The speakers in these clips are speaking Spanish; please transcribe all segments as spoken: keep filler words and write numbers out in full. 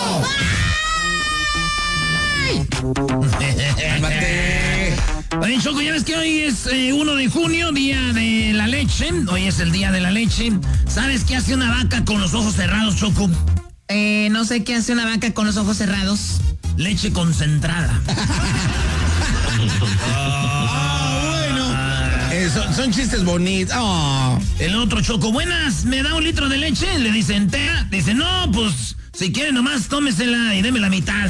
Oye, Choco, ya ves que hoy es eh, uno de junio, día de la leche. Hoy es el día de la leche. ¿Sabes qué hace una vaca con los ojos cerrados, Choco? Eh, no sé qué hace una vaca con los ojos cerrados. Leche concentrada. Ah, bueno. Eh, son, son chistes bonitos. Oh. El otro, Choco, buenas, ¿me da un litro de leche? Le dicen, ¿tea? Dice, no, pues, si quiere nomás tómesela y deme la mitad.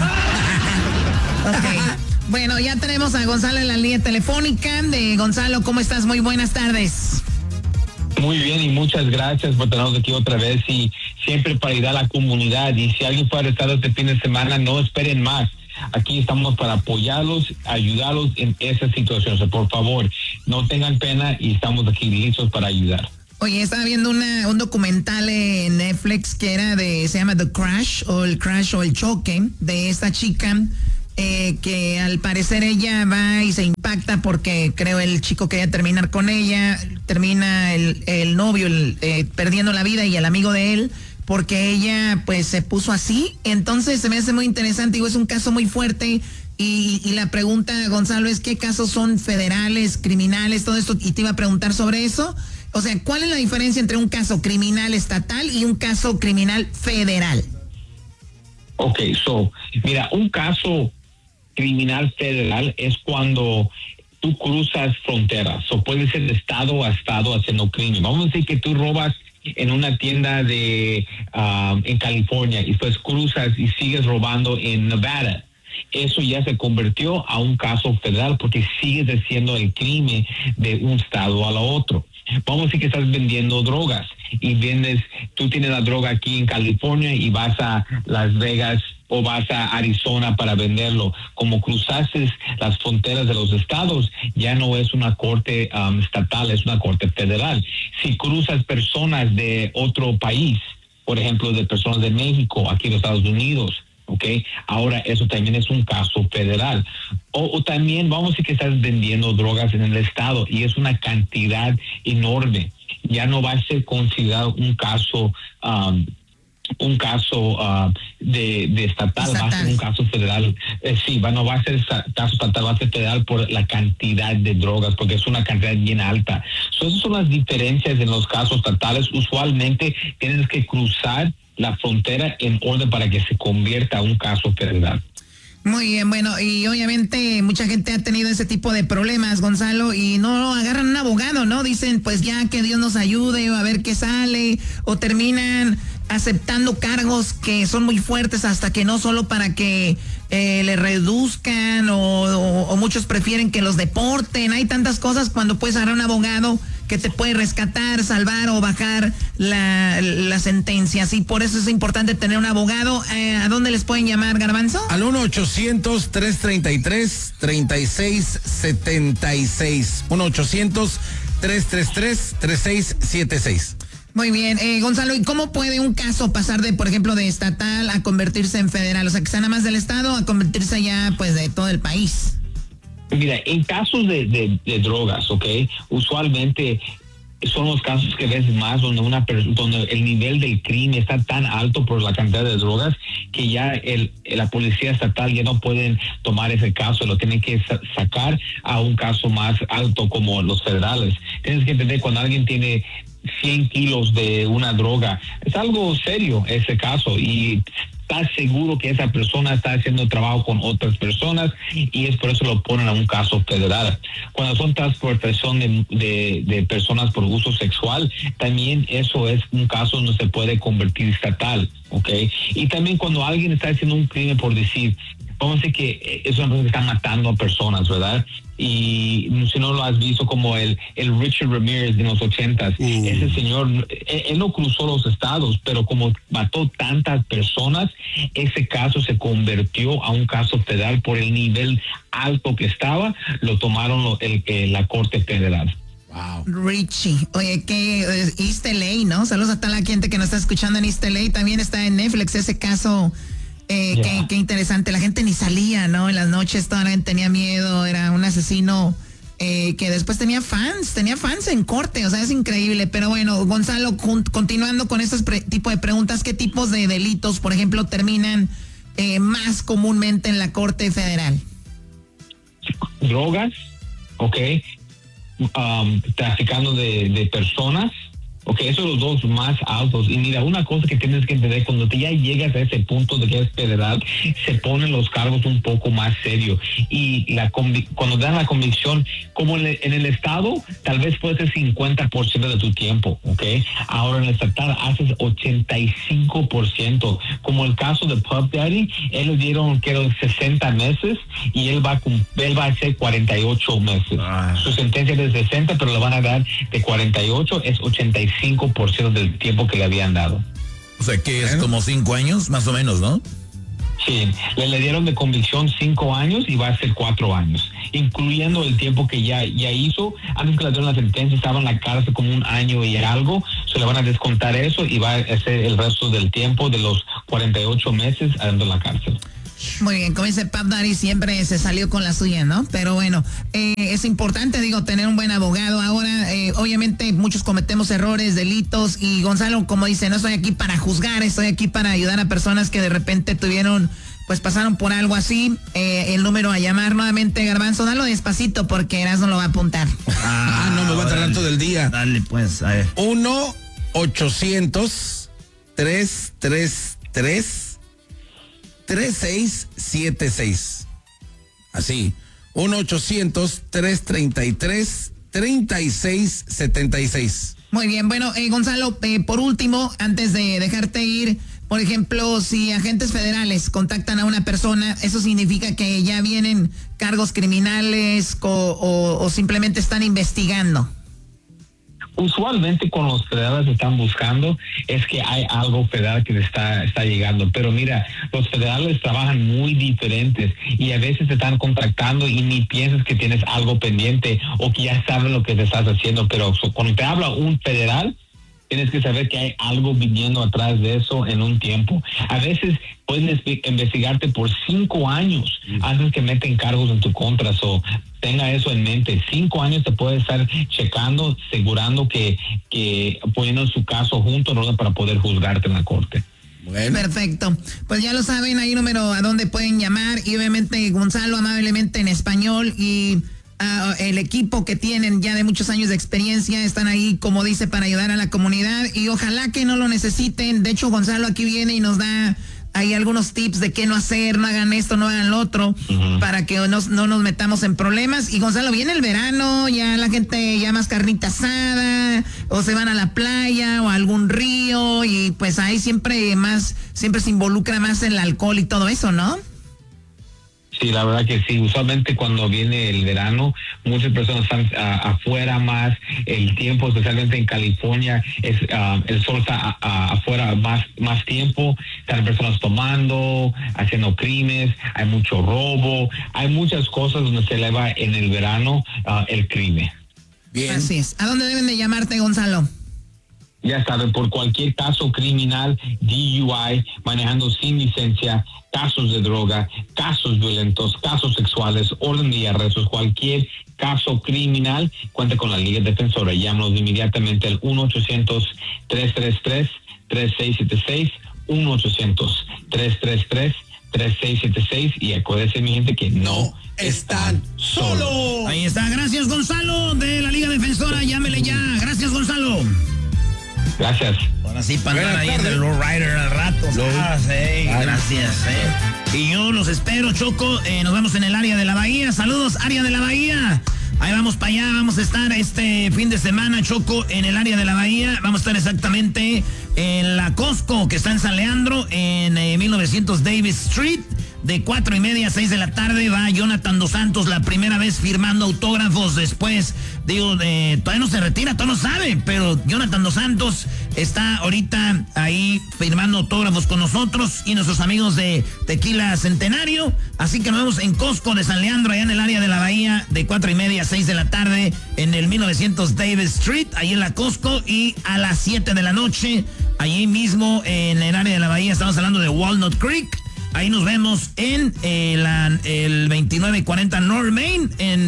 Ok. Bueno, ya tenemos a Gonzalo en la línea telefónica. De Gonzalo, ¿cómo estás? Muy buenas tardes. Muy bien y muchas gracias por tenernos aquí otra vez y siempre para ayudar a la comunidad. Y si alguien fue arrestado este fin de semana, no esperen más. Aquí estamos para apoyarlos, ayudarlos en esa situación. O sea, por favor, no tengan pena y estamos aquí listos para ayudar. Oye, estaba viendo una, un documental en Netflix que era de, se llama The Crash o el Crash o el Choque, de esta chica eh, que al parecer ella va y se impacta porque creo el chico quería terminar con ella, termina el, el novio el, eh, perdiendo la vida y el amigo de él porque ella pues se puso así. Entonces se me hace muy interesante, digo, es un caso muy fuerte y, y la pregunta, Gonzalo, es ¿qué casos son federales, criminales, todo esto? Y te iba a preguntar sobre eso. O sea, ¿cuál es la diferencia entre un caso criminal estatal y un caso criminal federal? Ok, so, mira, un caso criminal federal es cuando tú cruzas fronteras, o puede ser de estado a estado haciendo crimen. Vamos a decir que tú robas en una tienda de um, en California y después cruzas y sigues robando en Nevada. Eso ya se convirtió a un caso federal porque sigues haciendo el crimen de un estado a la otro. Vamos a decir que estás vendiendo drogas y vendes, tú tienes la droga aquí en California y vas a Las Vegas o vas a Arizona para venderlo. Como cruzaste las fronteras de los estados, ya no es una corte um, estatal, es una corte federal. Si cruzas personas de otro país, por ejemplo, de personas de México, aquí en los Estados Unidos, ¿ok? Ahora eso también es un caso federal. O, o también vamos a decir que estás vendiendo drogas en el estado y es una cantidad enorme. Ya no va a ser considerado un caso um, un caso uh, de, de estatal, estatal, va a ser un caso federal. Eh, sí, va, no va a ser caso estatal, va a ser federal por la cantidad de drogas, porque es una cantidad bien alta. So, esas son las diferencias en los casos estatales. Usualmente tienes que cruzar la frontera en orden para que se convierta a un caso federal. Muy bien, bueno, y obviamente mucha gente ha tenido ese tipo de problemas, Gonzalo, y no agarran un abogado, ¿no? Dicen, pues ya que Dios nos ayude, o a ver qué sale, o terminan aceptando cargos que son muy fuertes hasta que no solo para que eh, le reduzcan, o, o, o muchos prefieren que los deporten. Hay tantas cosas cuando puedes agarrar un abogado que te puede rescatar, salvar o bajar la, la sentencia. Sí, por eso es importante tener un abogado. Eh, ¿A dónde les pueden llamar, Garbanzo? Al uno ochocientos, tres treinta y tres, treinta y seis setenta y seis. uno ochocientos, tres treinta y tres, treinta y seis setenta y seis. Muy bien, eh, Gonzalo, ¿y cómo puede un caso pasar de, por ejemplo, de estatal a convertirse en federal? O sea, que sea nada más del estado a convertirse ya, pues, de todo el país. Mira, en casos de, de, de drogas, ¿ok? Usualmente son los casos que ves más donde una donde el nivel del crimen está tan alto por la cantidad de drogas que ya el, la policía estatal ya no pueden tomar ese caso, lo tienen que sa- sacar a un caso más alto como los federales. Tienes que entender, cuando alguien tiene cien kilos de una droga, es algo serio ese caso y estás seguro que esa persona está haciendo trabajo con otras personas y es por eso lo ponen a un caso federal. Cuando son transportación de, de, de personas por uso sexual, también eso es un caso donde se puede convertir estatal, ¿ok? Y también cuando alguien está haciendo un crimen, por decir, vamos a decir que es una persona que está matando a personas, ¿verdad? Y si no lo has visto, como el, el Richard Ramirez de los ochentas, uh. ese señor, él, él no cruzó los estados, pero como mató tantas personas, ese caso se convirtió a un caso federal por el nivel alto que estaba, lo tomaron lo, el, el, la Corte Federal. Wow. Richie, oye, que uh, East L A, ¿no? Saludos a toda la gente que nos está escuchando en East L A, también está en Netflix ese caso. Eh, yeah. qué, qué interesante, la gente ni salía, ¿no? En las noches toda la gente tenía miedo, era un asesino eh, que después tenía fans, tenía fans en corte, o sea, es increíble. Pero bueno, Gonzalo, continuando con estos pre- tipo de preguntas, ¿qué tipos de delitos, por ejemplo, terminan eh, más comúnmente en la Corte Federal? Drogas, ok, um, traficando de, de personas. Ok, esos son los dos más altos. Y mira, una cosa que tienes que entender, cuando te ya llegas a ese punto de que es federal, se ponen los cargos un poco más serios. Y la convic- cuando dan la convicción, como en el, en el estado, tal vez puede ser cincuenta por ciento de tu tiempo, ok. Ahora en el estatal haces ochenta y cinco por ciento. Como el caso de Puff Daddy, él le dieron, creo, sesenta meses y él va a, él va a hacer cuarenta y ocho meses. Ah. Su sentencia es de sesenta, pero le van a dar de cuarenta y ocho, es ochenta y cinco por ciento del tiempo que le habían dado. O sea que es como cinco años, más o menos, ¿no? Sí, le, le dieron de convicción cinco años y va a ser cuatro años, incluyendo el tiempo que ya, ya hizo. Antes que le dieron la sentencia, estaba en la cárcel como un año y algo, se le van a descontar eso y va a hacer el resto del tiempo de los cuarenta y ocho meses adentro de la cárcel. Muy bien, como dice Puff Daddy, siempre se salió con la suya, ¿no? Pero bueno, eh, es importante, digo, tener un buen abogado. Ahora, eh, obviamente, muchos cometemos errores, delitos, y Gonzalo, como dice, no estoy aquí para juzgar, estoy aquí para ayudar a personas que de repente tuvieron, pues pasaron por algo así. Eh, el número a llamar nuevamente, Garbanzo, dalo despacito porque Erasmo lo va a apuntar. Ah, no, me va a tardar todo el día. Dale, pues, a ver. uno ochocientos tres tres tres tres seis siete seis. Así, uno ochocientos tres treinta y tres treinta y seis setenta y seis. Muy bien, bueno, eh, Gonzalo, eh, por último, antes de dejarte ir, por ejemplo, si agentes federales contactan a una persona, ¿eso significa que ya vienen cargos criminales o, o, o simplemente están investigando? Usualmente cuando los federales están buscando es que hay algo federal que está, está llegando, pero mira, los federales trabajan muy diferentes y a veces te están contactando y ni piensas que tienes algo pendiente o que ya saben lo que te estás haciendo, pero cuando te habla un federal, tienes que saber que hay algo viniendo atrás de eso en un tiempo. A veces pueden investigarte por cinco años antes que meten cargos en tu contra. So, tenga eso en mente. Cinco años te puede estar checando, asegurando que, que poniendo su caso junto, ¿no?, para poder juzgarte en la corte. Bueno. Perfecto. Pues ya lo saben, hay número a donde pueden llamar y obviamente Gonzalo amablemente en español y... Uh, el equipo que tienen ya de muchos años de experiencia están ahí, como dice, para ayudar a la comunidad y ojalá que no lo necesiten. De hecho, Gonzalo aquí viene y nos da ahí algunos tips de qué no hacer, no hagan esto, no hagan lo otro, uh-huh, para que no, no nos metamos en problemas. Y Gonzalo, viene el verano, ya la gente ya más carnita asada, o se van a la playa o a algún río y pues ahí siempre más, siempre se involucra más el alcohol y todo eso, ¿no? Sí, la verdad que sí. Usualmente cuando viene el verano, muchas personas están uh, afuera más. El tiempo, especialmente en California, es uh, el sol está uh, afuera más más tiempo. Están personas tomando, haciendo crímenes. Hay mucho robo. Hay muchas cosas donde se eleva en el verano uh, el crimen. Bien. Así es. ¿A dónde deben de llamarte, Gonzalo? Ya saben, por cualquier caso criminal, D U I, manejando sin licencia, casos de droga, casos violentos, casos sexuales, orden de arrestos, cualquier caso criminal, cuenta con la Liga Defensora. Llámanos inmediatamente al uno ochocientos tres tres tres tres seis siete seis, uno ochocientos tres tres tres tres seis siete seis y acuérdense, mi gente, que no están solos. Ahí está. Gracias, Gonzalo, de la Liga Defensora. Llámele ya. Gracias, Gonzalo. Gracias. Ahora sí, para andar ahí en el lowrider al rato. Ah, sí, gracias. Eh. Y yo los espero, Choco. Eh, nos vemos en el área de la Bahía. Saludos, área de la Bahía. Ahí vamos para allá. Vamos a estar este fin de semana, Choco, en el área de la Bahía. Vamos a estar exactamente en la Costco, que está en San Leandro, en eh, mil novecientos Davis Street. De cuatro y media a seis de la tarde va Jonathan Dos Santos, la primera vez firmando autógrafos después, digo, eh, todavía no se retira, todavía no sabe, pero Jonathan Dos Santos está ahorita ahí firmando autógrafos con nosotros y nuestros amigos de Tequila Centenario, así que nos vemos en Costco de San Leandro, allá en el área de la Bahía, de cuatro y media a seis de la tarde, en el mil novecientos Davis Street, ahí en la Costco, y a las siete de la noche, allí mismo en el área de la Bahía, estamos hablando de Walnut Creek. Ahí nos vemos en eh, la, el veintinueve cuarenta North Main, en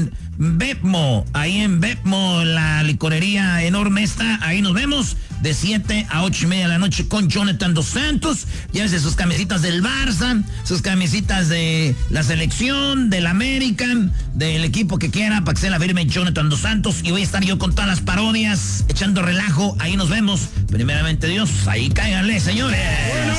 Bepmo, ahí en Bepmo, la licorería enorme está, ahí nos vemos de siete a ocho y media de la noche con Jonathan Dos Santos. Llévese sus camisitas del Barça, sus camisitas de la selección, del América, del equipo que quiera, para que se la firme Jonathan Dos Santos. Y voy a estar yo con todas las parodias, echando relajo, ahí nos vemos. Primeramente Dios, ahí cáiganle, señores. Bueno.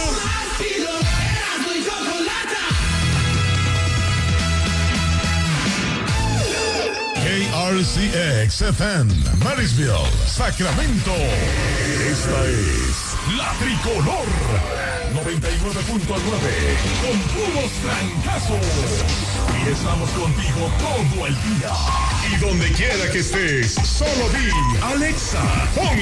K R C X F M, Marysville, Sacramento. Esta es La Tricolor noventa y nueve punto nueve, con puros trancazos. Y estamos contigo todo el día. Y donde quiera que estés, solo di Alexa, pon